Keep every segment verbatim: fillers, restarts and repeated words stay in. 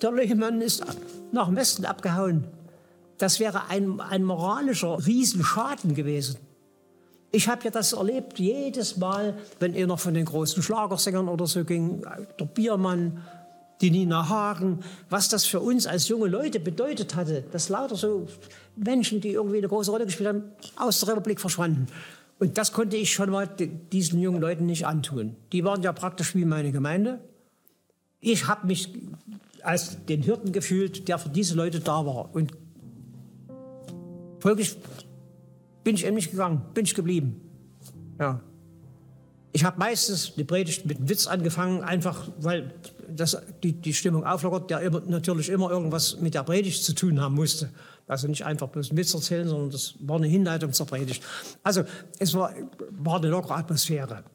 Der Lehmann ist nach dem Westen abgehauen. Das wäre ein, ein moralischer Riesenschaden gewesen. Ich habe ja das erlebt, jedes Mal, wenn einer von den großen Schlagersängern oder so ging, der Biermann, die Nina Hagen, was das für uns als junge Leute bedeutet hatte, dass lauter so Menschen, die irgendwie eine große Rolle gespielt haben, aus der Republik verschwanden. Und das konnte ich schon mal diesen jungen Leuten nicht antun. Die waren ja praktisch wie meine Gemeinde. Ich habe mich als den Hirten gefühlt, der für diese Leute da war. Und folglich bin ich eben nicht gegangen, bin ich geblieben. Ja. Ich habe meistens die Predigt mit einem Witz angefangen, einfach weil das die, die Stimmung auflockert, der immer, natürlich immer irgendwas mit der Predigt zu tun haben musste. Also nicht einfach bloß einen Witz erzählen, sondern das war eine Hinleitung zur Predigt. Also es war, war eine lockere Atmosphäre.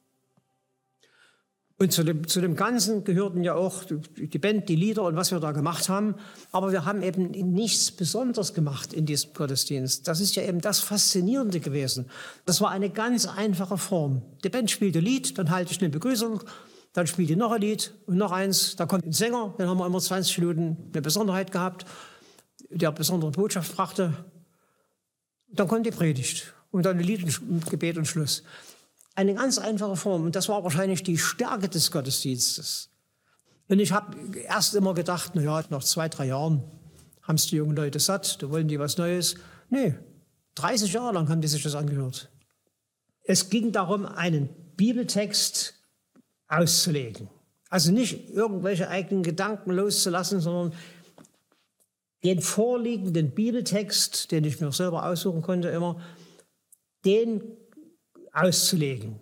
Und zu dem, zu dem Ganzen gehörten ja auch die Band, die Lieder und was wir da gemacht haben. Aber wir haben eben nichts Besonderes gemacht in diesem Gottesdienst. Das ist ja eben das Faszinierende gewesen. Das war eine ganz einfache Form. Die Band spielte Lied, dann halte ich eine Begrüßung, dann spielt die noch ein Lied und noch eins. Da kommt ein Sänger, dann haben wir immer zwanzig Minuten eine Besonderheit gehabt, der besondere Botschaft brachte. Dann kommt die Predigt und dann ein Lied und Gebet und Schluss. Eine ganz einfache Form. Und das war wahrscheinlich die Stärke des Gottesdienstes. Und ich habe erst immer gedacht, na ja, nach zwei, drei Jahren haben es die jungen Leute satt, da wollen die was Neues. Nee, dreißig Jahre lang haben die sich das angehört. Es ging darum, einen Bibeltext auszulegen. Also nicht irgendwelche eigenen Gedanken loszulassen, sondern den vorliegenden Bibeltext, den ich mir selber aussuchen konnte immer, den auszulegen.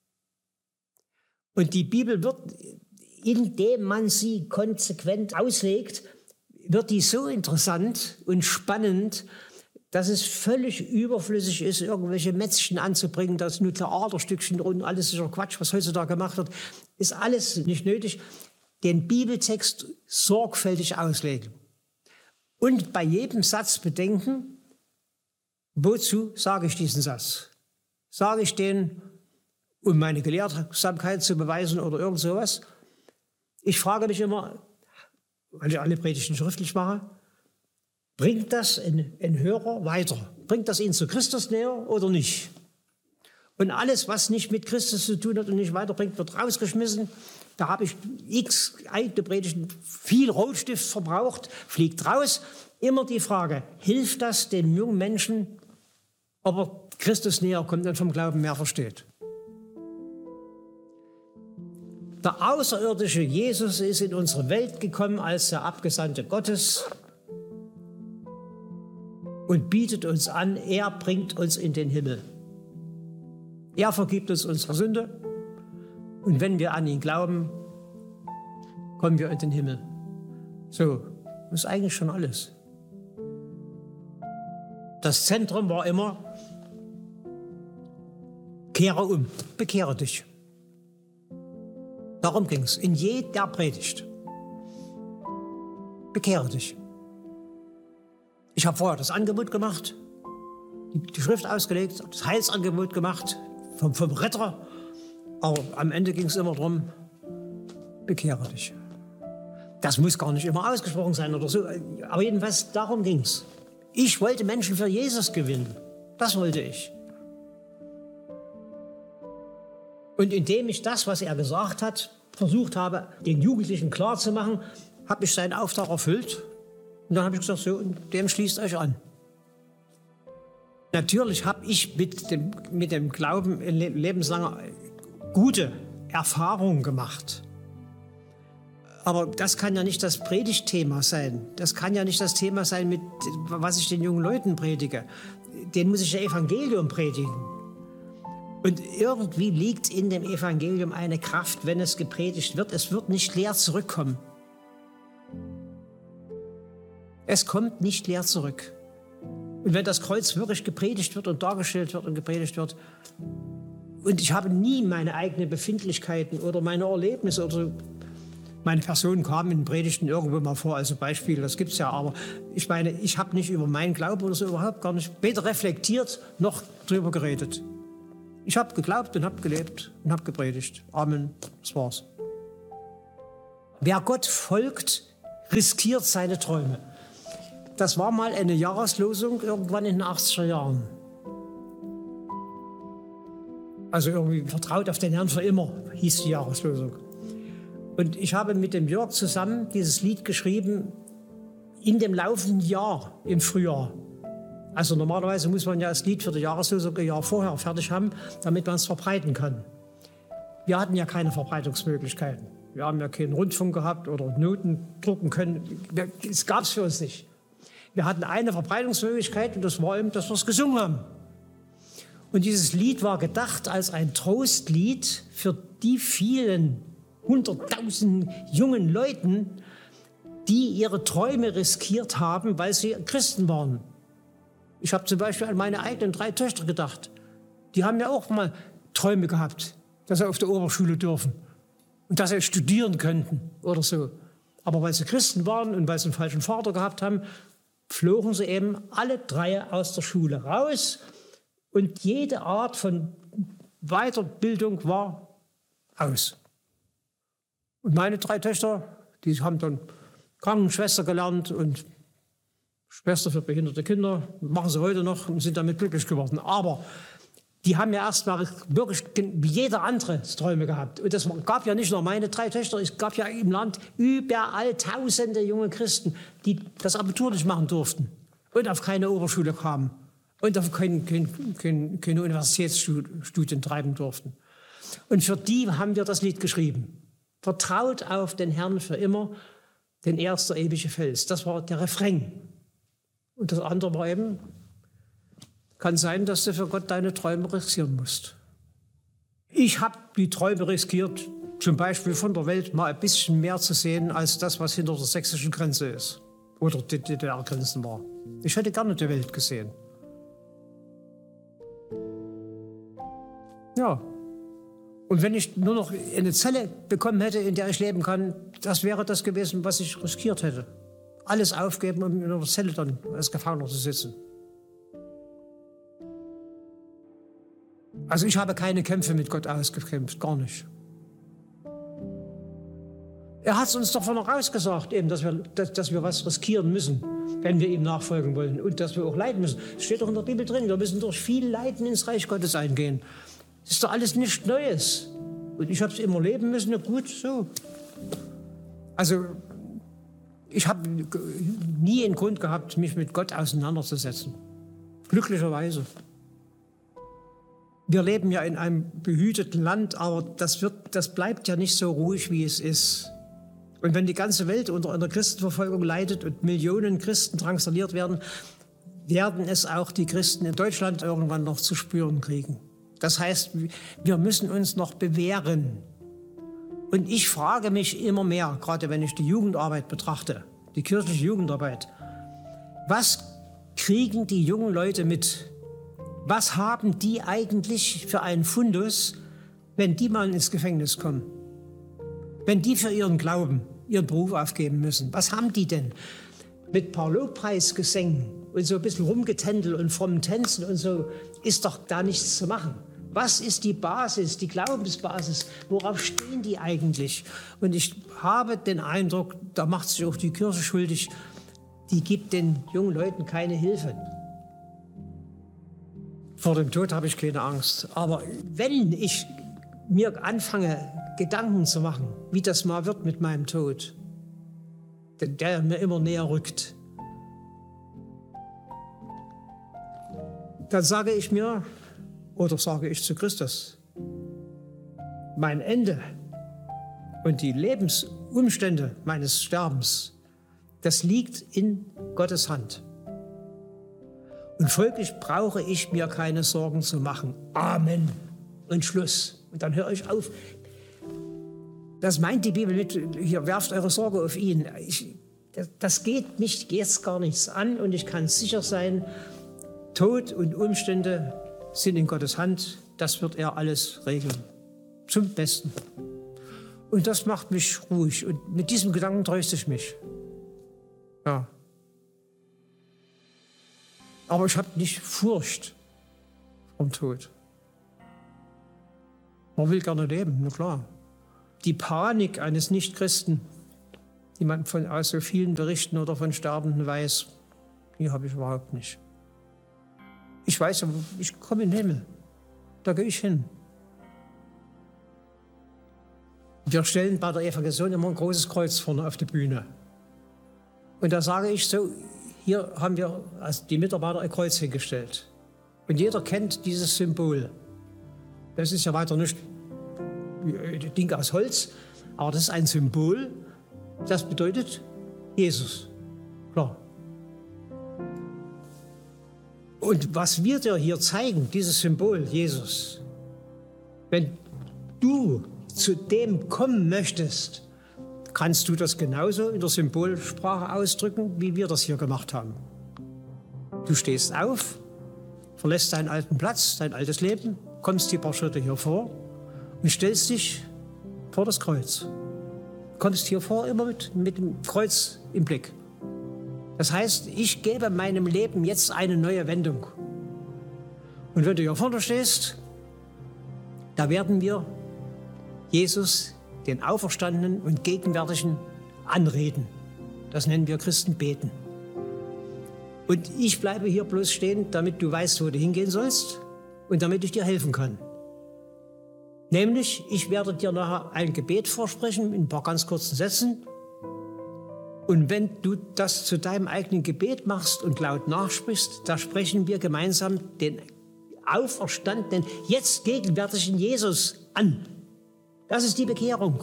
Und die Bibel wird, indem man sie konsequent auslegt, wird die so interessant und spannend, dass es völlig überflüssig ist, irgendwelche Mätzchen anzubringen, das Nuklearstückchen und alles dieser Quatsch, was heutzutage gemacht wird, ist alles nicht nötig. Den Bibeltext sorgfältig auslegen. Und bei jedem Satz bedenken, wozu sage ich diesen Satz? Sage ich den, um meine Gelehrsamkeit zu beweisen oder irgend sowas? Ich frage mich immer, weil ich alle Predigten schriftlich mache, bringt das einen Hörer weiter? Bringt das ihn zu Christus näher oder nicht? Und alles, was nicht mit Christus zu tun hat und nicht weiterbringt, wird rausgeschmissen. Da habe ich x eigene Predigten, viel Rotstift verbraucht, fliegt raus. Immer die Frage, hilft das den jungen Menschen, ob er Christus näher kommt und vom Glauben mehr versteht? Der außerirdische Jesus ist in unsere Welt gekommen als der Abgesandte Gottes und bietet uns an, er bringt uns in den Himmel. Er vergibt uns unsere Sünde und wenn wir an ihn glauben, kommen wir in den Himmel. So, das ist eigentlich schon alles. Das Zentrum war immer, kehre um, bekehre dich. Darum ging es in jeder Predigt. Bekehre dich. Ich habe vorher das Angebot gemacht, die, die Schrift ausgelegt, das Heilsangebot gemacht vom, vom Retter. Aber am Ende ging es immer darum, bekehre dich. Das muss gar nicht immer ausgesprochen sein oder so. Aber jedenfalls, darum ging es. Ich wollte Menschen für Jesus gewinnen. Das wollte ich. Und indem ich das, was er gesagt hat, versucht habe, den Jugendlichen klarzumachen, habe ich seinen Auftrag erfüllt. Und dann habe ich gesagt, so, und dem schließt euch an. Natürlich habe ich mit dem, mit dem Glauben lebenslanger gute Erfahrungen gemacht. Aber das kann ja nicht das Predigtthema sein. Das kann ja nicht das Thema sein, mit was ich den jungen Leuten predige. Den muss ich ja Evangelium predigen. Und irgendwie liegt in dem Evangelium eine Kraft, wenn es gepredigt wird. Es wird nicht leer zurückkommen. Es kommt nicht leer zurück. Und wenn das Kreuz wirklich gepredigt wird und dargestellt wird und gepredigt wird, und ich habe nie meine eigenen Befindlichkeiten oder meine Erlebnisse oder meine Person kam in Predigten irgendwo mal vor, also Beispiel, das gibt es ja, aber ich meine, ich habe nicht über meinen Glauben oder so überhaupt gar nicht weder reflektiert noch drüber geredet. Ich habe geglaubt und habe gelebt und habe gepredigt. Amen, das war's. Wer Gott folgt, riskiert seine Träume. Das war mal eine Jahreslosung irgendwann in den achtziger Jahren. Also irgendwie vertraut auf den Herrn für immer, hieß die Jahreslosung. Und ich habe mit dem Jörg zusammen dieses Lied geschrieben in dem laufenden Jahr im Frühjahr. Also normalerweise muss man ja das Lied für die Jahreslosung ein Jahr vorher fertig haben, damit man es verbreiten kann. Wir hatten ja keine Verbreitungsmöglichkeiten. Wir haben ja keinen Rundfunk gehabt oder Noten drucken können. Das gab es für uns nicht. Wir hatten eine Verbreitungsmöglichkeit und das war eben, dass wir es gesungen haben. Und dieses Lied war gedacht als ein Trostlied für die vielen hunderttausend jungen Leuten, die ihre Träume riskiert haben, weil sie Christen waren. Ich habe zum Beispiel an meine eigenen drei Töchter gedacht. Die haben ja auch mal Träume gehabt, dass sie auf der Oberschule dürfen und dass sie studieren könnten oder so. Aber weil sie Christen waren und weil sie einen falschen Vater gehabt haben, flogen sie eben alle drei aus der Schule raus und jede Art von Weiterbildung war aus. Und meine drei Töchter, die haben dann Krankenschwester gelernt und Schwester für behinderte Kinder, machen sie heute noch und sind damit glücklich geworden. Aber die haben ja erstmal wirklich wie jeder andere Träume gehabt. Und das gab ja nicht nur meine drei Töchter, es gab ja im Land überall tausende junge Christen, die das Abitur nicht machen durften und auf keine Oberschule kamen und auf kein, kein, kein, keine Universitätsstudien treiben durften. Und für die haben wir das Lied geschrieben. Vertraut auf den Herrn für immer, denn er ist der ewige Fels. Das war der Refrain. Und das andere war eben, kann sein, dass du für Gott deine Träume riskieren musst. Ich habe die Träume riskiert, zum Beispiel von der Welt mal ein bisschen mehr zu sehen, als das, was hinter der sächsischen Grenze ist. Oder die D D R-Grenzen war. Ich hätte gerne die Welt gesehen. Ja. Und wenn ich nur noch eine Zelle bekommen hätte, in der ich leben kann, das wäre das gewesen, was ich riskiert hätte. Alles aufgeben, um in einer Zelle dann als Gefangener zu sitzen. Also ich habe keine Kämpfe mit Gott ausgekämpft, gar nicht. Er hat es uns doch von vorausgesagt, eben, dass wir, dass, dass wir was riskieren müssen, wenn wir ihm nachfolgen wollen und dass wir auch leiden müssen. Es steht doch in der Bibel drin, wir müssen durch viel Leiden ins Reich Gottes eingehen. Das ist doch alles nichts Neues. Und ich habe es immer leben müssen, ja gut, so. Also ich habe nie einen Grund gehabt, mich mit Gott auseinanderzusetzen. Glücklicherweise. Wir leben ja in einem behüteten Land, aber das, wird, das bleibt ja nicht so ruhig, wie es ist. Und wenn die ganze Welt unter einer Christenverfolgung leidet und Millionen Christen drangsaliert werden, werden es auch die Christen in Deutschland irgendwann noch zu spüren kriegen. Das heißt, wir müssen uns noch bewähren. Und ich frage mich immer mehr, gerade wenn ich die Jugendarbeit betrachte, die kirchliche Jugendarbeit, was kriegen die jungen Leute mit? Was haben die eigentlich für einen Fundus, wenn die mal ins Gefängnis kommen? Wenn die für ihren Glauben ihren Beruf aufgeben müssen? Was haben die denn? Mit ein paar Lobpreisgesängen und so ein bisschen Rumgetändel und frommen Tänzen und so ist doch da nichts zu machen. Was ist die Basis, die Glaubensbasis? Worauf stehen die eigentlich? Und ich habe den Eindruck, da macht sich auch die Kirche schuldig, die gibt den jungen Leuten keine Hilfe. Vor dem Tod habe ich keine Angst. Aber wenn ich mir anfange, Gedanken zu machen, wie das mal wird mit meinem Tod, der mir immer näher rückt, dann sage ich mir, oder sage ich zu Christus, mein Ende und die Lebensumstände meines Sterbens, das liegt in Gottes Hand. Und folglich brauche ich mir keine Sorgen zu machen. Amen. Und Schluss. Und dann höre ich auf. Das meint die Bibel mit, hier werft eure Sorge auf ihn. Ich, das geht mich jetzt gar nichts an und ich kann sicher sein, Tod und Umstände sind in Gottes Hand. Das wird er alles regeln. Zum Besten. Und das macht mich ruhig. Und mit diesem Gedanken tröste ich mich. Ja. Aber ich habe nicht Furcht vom Tod. Man will gerne leben, na klar. Die Panik eines Nichtchristen die man von aus so vielen Berichten oder von Sterbenden weiß, die habe ich überhaupt nicht. Ich weiß, aber ich komme in den Himmel. Da gehe ich hin. Wir stellen bei der Evangelisation immer ein großes Kreuz vorne auf die Bühne. Und da sage ich so, hier haben wir als die Mitarbeiter ein Kreuz hingestellt. Und jeder kennt dieses Symbol. Das ist ja weiter nicht ein Ding aus Holz, aber das ist ein Symbol, das bedeutet Jesus. Klar. Und was wir dir hier zeigen, dieses Symbol Jesus, wenn du zu dem kommen möchtest, kannst du das genauso in der Symbolsprache ausdrücken, wie wir das hier gemacht haben. Du stehst auf, verlässt deinen alten Platz, dein altes Leben, kommst die paar Schritte hier vor und stellst dich vor das Kreuz. Du kommst hier vor immer mit, mit dem Kreuz im Blick. Das heißt, ich gebe meinem Leben jetzt eine neue Wendung. Und wenn du hier vorne stehst, da werden wir Jesus, den Auferstandenen und Gegenwärtigen, anreden. Das nennen wir Christen beten. Und ich bleibe hier bloß stehen, damit du weißt, wo du hingehen sollst und damit ich dir helfen kann. Nämlich, ich werde dir nachher ein Gebet vorsprechen in ein paar ganz kurzen Sätzen. Und wenn du das zu deinem eigenen Gebet machst und laut nachsprichst, da sprechen wir gemeinsam den auferstandenen, jetzt gegenwärtigen Jesus an. Das ist die Bekehrung.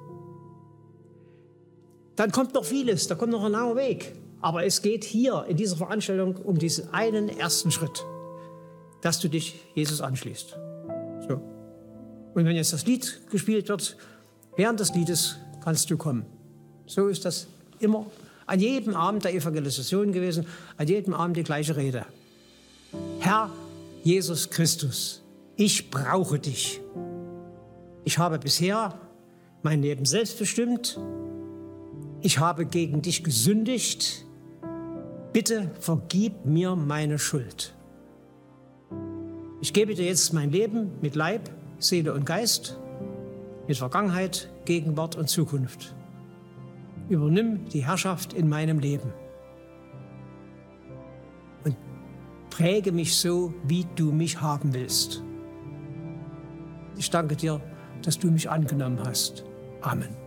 Dann kommt noch vieles, da kommt noch ein langer Weg. Aber es geht hier in dieser Veranstaltung um diesen einen ersten Schritt, dass du dich Jesus anschließt. So. Und wenn jetzt das Lied gespielt wird, während des Liedes kannst du kommen. So ist das immer an jedem Abend der Evangelisation gewesen, an jedem Abend die gleiche Rede. Herr Jesus Christus, ich brauche dich. Ich habe bisher mein Leben selbst bestimmt. Ich habe gegen dich gesündigt. Bitte vergib mir meine Schuld. Ich gebe dir jetzt mein Leben mit Leib, Seele und Geist, mit Vergangenheit, Gegenwart und Zukunft. Übernimm die Herrschaft in meinem Leben und präge mich so, wie du mich haben willst. Ich danke dir, dass du mich angenommen hast. Amen.